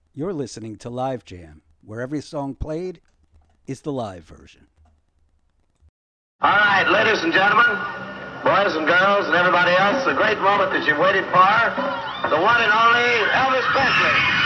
You're listening to Live Jam, where every song played is the live version. All right, ladies and gentlemen, boys and girls, and everybody else, the great moment that you've waited for, the one and only Elvis Presley.